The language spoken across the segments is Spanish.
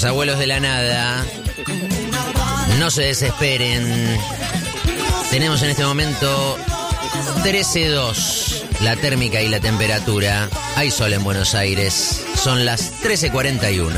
Los abuelos de la nada, no se desesperen. Tenemos en este momento 13.2 la térmica y la temperatura. Hay sol en Buenos Aires. Son las 13:41.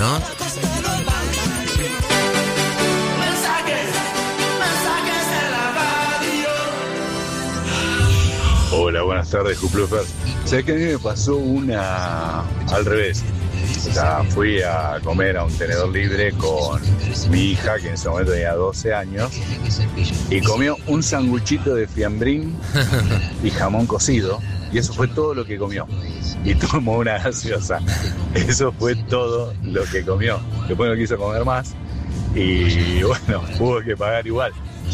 Hola, buenas tardes, Cuplufers. ¿Sabes que a mí me pasó una al revés? O sea, fui a comer a un tenedor libre con mi hija, que en ese momento tenía 12 años, y comió un sanguchito de fiambrín y jamón cocido, y eso fue todo lo que comió. Y tomó una gaseosa. Eso fue todo lo que comió. Después no quiso comer más, y bueno, hubo que pagar igual.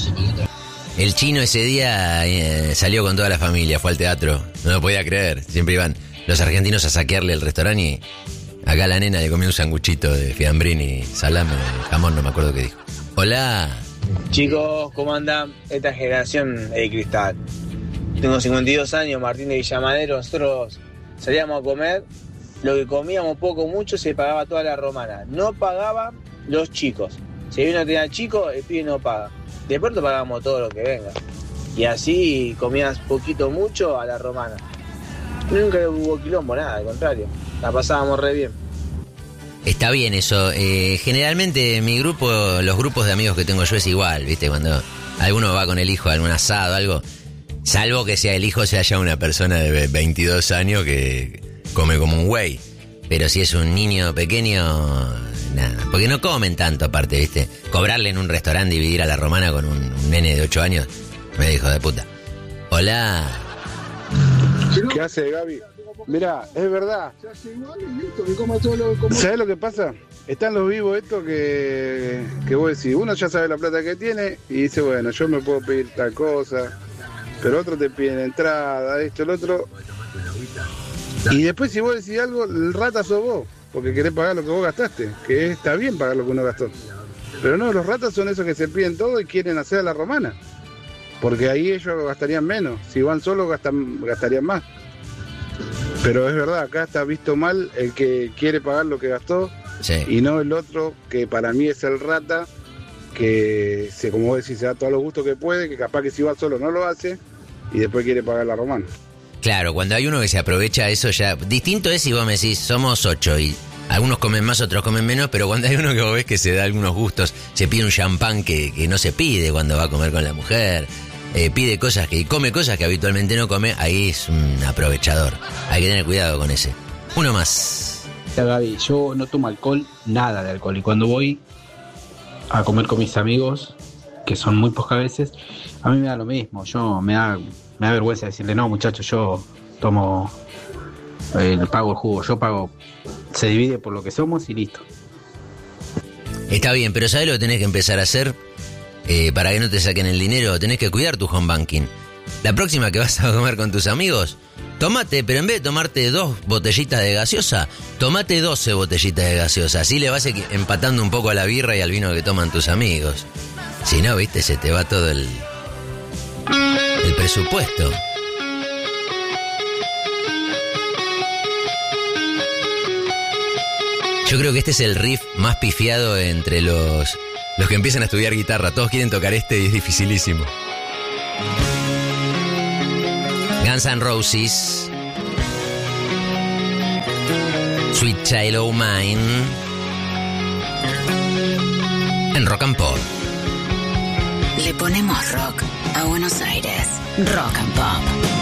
El chino ese día salió con toda la familia, fue al teatro. No lo podía creer. Siempre iban los argentinos a saquearle el restaurante y acá la nena le comió un sanguchito de fiambrín y salame, jamón, no me acuerdo qué dijo. Hola. Chicos, ¿cómo andan? Esta generación de cristal. Tengo 52 años, Martín de Villamadero. Nosotros salíamos a comer, lo que comíamos poco mucho se pagaba toda la romana. No pagaban los chicos. Si uno tenía chico, el pibe no paga. De pronto pagábamos todo lo que venga. Y así comías poquito mucho a la romana. Nunca hubo quilombo, nada, al contrario. La pasábamos re bien. Está bien eso. Generalmente mi grupo, los grupos de amigos que tengo yo es igual, ¿viste? Cuando alguno va con el hijo a algún asado, algo, salvo que sea el hijo sea ya una persona de 22 años que come como un güey. Pero si es un niño pequeño, nada. Porque no comen tanto aparte, ¿viste? Cobrarle en un restaurante, dividir a la romana con un nene de 8 años, me dijo de puta. Hola. ¿Qué hace, Gaby? Mirá, es verdad. ¿Sabés lo que pasa? Están los vivos estos que vos decís, uno ya sabe la plata que tiene y dice, bueno, yo me puedo pedir tal cosa, pero otro te piden entrada, esto, el otro. Y después si vos decís algo, el rata sos vos, porque querés pagar lo que vos gastaste, que está bien pagar lo que uno gastó. Pero no, los ratas son esos que se piden todo y quieren hacer a la romana, porque ahí ellos gastarían menos, si van solos gastarían más. Pero es verdad, acá está visto mal el que quiere pagar lo que gastó, sí, y no el otro, que para mí es el rata, que como vos decís, se da todos los gustos que puede, que capaz que si va solo no lo hace, y después quiere pagar la romana. Claro, cuando hay uno que se aprovecha eso ya... Distinto es si vos me decís, somos 8 y algunos comen más, otros comen menos, pero cuando hay uno que vos ves que se da algunos gustos, se pide un champán que no se pide cuando va a comer con la mujer... pide cosas y come cosas que habitualmente no come, ahí es un aprovechador. Hay que tener cuidado con ese. Uno más. Gaby, yo no tomo alcohol, nada de alcohol. Y cuando voy a comer con mis amigos, que son muy pocas veces, a mí me da lo mismo. Me da vergüenza decirle, no, muchachos, yo tomo, pago el jugo, yo pago. Se divide por lo que somos y listo. Está bien, pero ¿sabés lo que tenés que empezar a hacer? Para que no te saquen el dinero, tenés que cuidar tu home banking. La próxima que vas a comer con tus amigos, tomate, pero en vez de tomarte 2 botellitas de gaseosa, tomate 12 botellitas de gaseosa. Así le vas empatando un poco a la birra y al vino que toman tus amigos. Si no, viste, se te va todo el presupuesto. Yo creo que este es el riff más pifiado entre los que empiezan a estudiar guitarra. Todos quieren tocar y es dificilísimo. Guns N' Roses, Sweet Child O' Mine, en Rock and Pop. Le ponemos rock a Buenos Aires. Rock and Pop.